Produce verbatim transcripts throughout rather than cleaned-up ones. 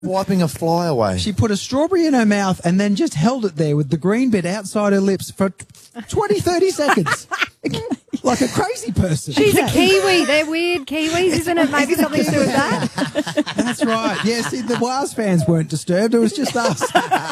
Wiping a fly away. She put a strawberry in her mouth and then just held it there with the green bit outside her lips for twenty, thirty seconds. Like a crazy person. She's a Kiwi. They're weird Kiwis, isn't it? Maybe something to do with that. That's right. Yeah, see, the Waz fans weren't disturbed. It was just us.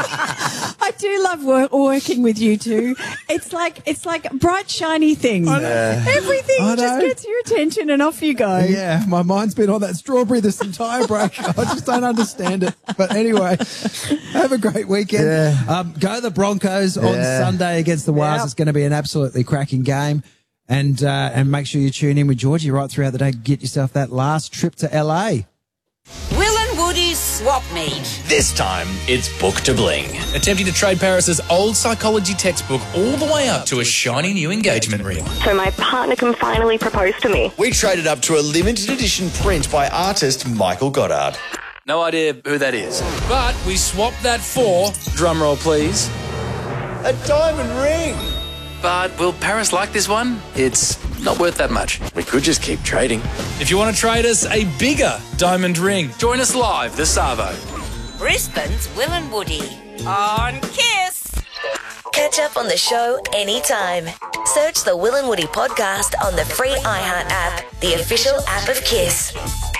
I do love work, working with you two. It's like it's like a bright, shiny thing. Yeah. Everything I just know. gets your attention and off you go. Yeah, my mind's been on that strawberry this entire break. I just don't understand it. But anyway, have a great weekend. Yeah. Um, go the Broncos on Yeah. Sunday against the Waz. Yep. It's going to be an absolutely cracking game. And uh, and make sure you tune in with Georgie right throughout the day. Get yourself that last trip to L A. Will and Woody's Swap Meet. This time, it's Book to Bling. Attempting to trade Paris's old psychology textbook all the way up to a shiny new engagement ring. So my partner can finally propose to me. We traded up to a limited edition print by artist Michael Goddard. No idea who that is. But we swapped that for, drumroll please, A diamond ring! but will Paris like this one? It's not worth that much. We could just keep trading. If you want to trade us a bigger diamond ring, join us live this Savo. Brisbane's Will and Woody on Kiss. Catch up on the show anytime. Search the Will and Woody podcast on the free iHeart app, the official app of Kiss.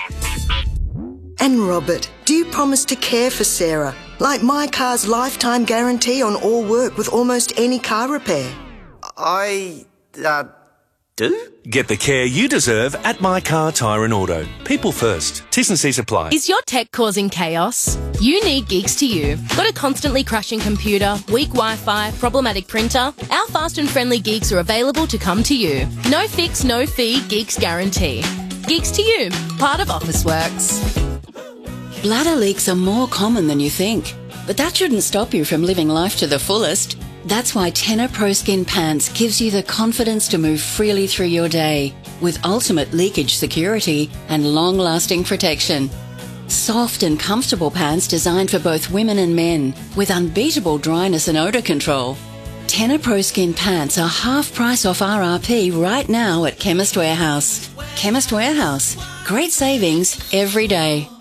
And Robert, do you promise to care for Sarah? Like my car's lifetime guarantee on all work with almost any car repair. I, uh, do? Get the care you deserve at My Car Tyre and Auto. People first. T's and C's apply. Is your tech causing chaos? You need Geeks to You. Got a constantly crashing computer, weak Wi-Fi, problematic printer? Our fast and friendly Geeks are available to come to you. No fix, no fee, Geeks guarantee. Geeks to You, part of Officeworks. Bladder leaks are more common than you think, but that shouldn't stop you from living life to the fullest. That's why Tenor Pro Skin Pants gives you the confidence to move freely through your day with ultimate leakage security and long-lasting protection. Soft and comfortable pants designed for both women and men with unbeatable dryness and odour control. Tenor Pro Skin Pants are half price off R R P right now at Chemist Warehouse. Chemist Warehouse. Great savings every day.